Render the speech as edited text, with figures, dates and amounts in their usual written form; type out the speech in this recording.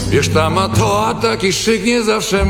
Wiesz, ta ma to, a taki szyk nie zawsze